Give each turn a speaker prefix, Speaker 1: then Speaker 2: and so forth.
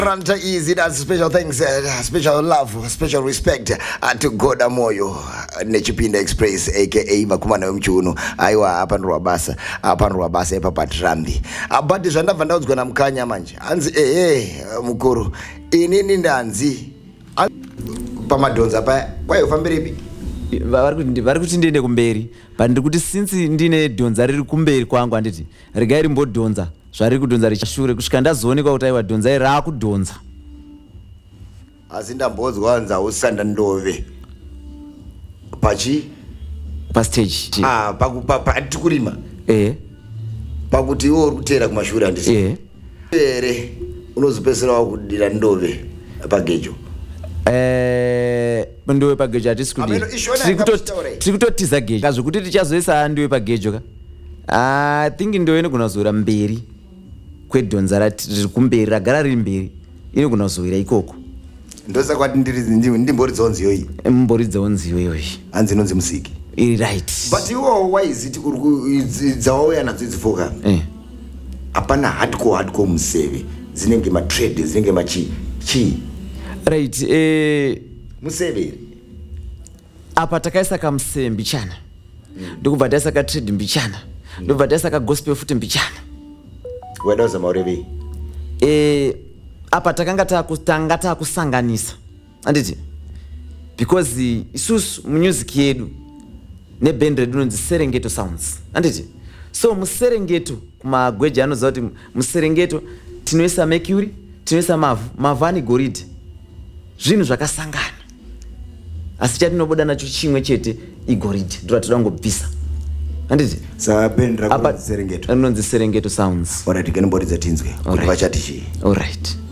Speaker 1: Ranta easy, that's special thanks, special love, special respect to Goda Moyo Nechipinda Express aka Makumana Mchuno aiwa hapa Rwabasa hapa Patrambi abati zvandabva ndaudzwa namukanya manje anzi mukuru inini ndanzi pamadhonza paya kwayofa mberipi
Speaker 2: vari kuti ndiende kumberi but ndiri kuti since ndine dhonza riri kumberi kwangu handiti regai rimbodhonza zvari kudhonza richashure kusvika ndazoonekwa kuti aiwa dhonza iri raakudhonza.
Speaker 1: Asi ndambonzwa nzausanda ndove
Speaker 2: pastage
Speaker 1: patikurima pakuti iwo uri kutera kumashure handisi ere unozopesera wakudira ndove pagejo
Speaker 2: ndiwe pagejo hatisi kudira tiri kutotiza gejo kazvokuti tichazoisa ndiwe pagejo ka I think ndiwe inogona kuzowira mberi kwedhonza riri kumberi ragara riri mberi inogona kuzowira ikoko
Speaker 1: ndosa kwati ndimboridzawo nziyo iyi
Speaker 2: mboridzawo nziyo iyoyi
Speaker 1: hanzi inonzi musiki
Speaker 2: iri right
Speaker 1: but iwo waiziti dzawauya nadzo idzifoka hapana hardcore museve dzinenge matrade dzinenge machii
Speaker 2: right
Speaker 1: museve
Speaker 2: apa takaisa kamuseve mbichana ndokubva taisa katrade mbichana ndobva taisa kagospel futi mbichana
Speaker 1: wedauza maurevei
Speaker 2: apa tanga taakusanganisa handiti because isusu music yedu neband redu inonzi Serengeto Sounds handiti so muserengeto kumagweja anoziva kuti muserengeto tinoisa mercury tinoisa mavhu ane goridhe zvinhu zvakasangana asi chatinoboda nacho chimwe chete igoridhe ndoratida kungobvisa handiti
Speaker 1: saband rakonzi Serengeto
Speaker 2: inonzi Serengeto Sounds.
Speaker 1: Alright, tikanimboridza tinzwe kuti vachati chii.
Speaker 2: Alright.